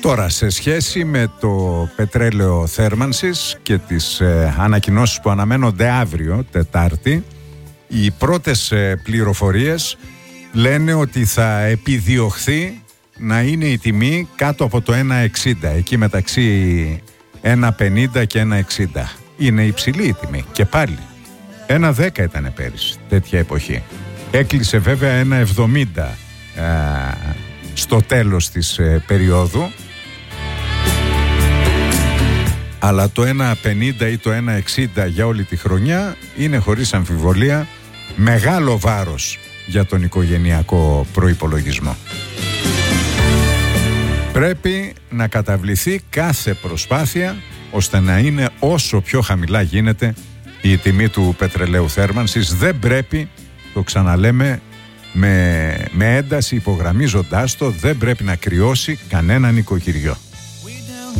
Τώρα, σε σχέση με το πετρέλαιο θέρμανσης και τις ανακοινώσεις που αναμένονται αύριο, Τετάρτη, οι πρώτες πληροφορίες λένε ότι θα επιδιωχθεί να είναι η τιμή κάτω από το 1,60, εκεί μεταξύ 1,50 και 1,60. Είναι υψηλή η τιμή και πάλι. 1,10 ήταν πέρυσι τέτοια εποχή. Έκλεισε βέβαια 1,70 στο τέλος της περίοδου. Αλλά το 1,50 ή το 1,60 για όλη τη χρονιά είναι χωρίς αμφιβολία μεγάλο βάρος για τον οικογενειακό προϋπολογισμό. Πρέπει να καταβληθεί κάθε προσπάθεια ώστε να είναι όσο πιο χαμηλά γίνεται η τιμή του πετρελαίου θέρμανσης. Δεν πρέπει, το ξαναλέμε με ένταση υπογραμμίζοντάς το, δεν πρέπει να κρυώσει κανένα νοικοκυριό.